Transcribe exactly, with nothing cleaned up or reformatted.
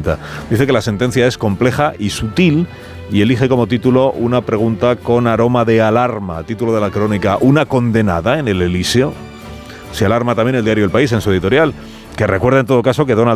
distinta. Dice que la sentencia es compleja y sutil y elige como título una pregunta con aroma de alarma. Título de la crónica: ¿una condenada en el Elíseo? Se alarma también el diario El País en su editorial, que recuerda en todo caso que Donald